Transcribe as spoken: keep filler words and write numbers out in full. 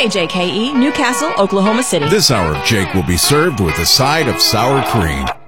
K J K E, Newcastle, Oklahoma City. This hour of Jake will be served with a side of sour cream.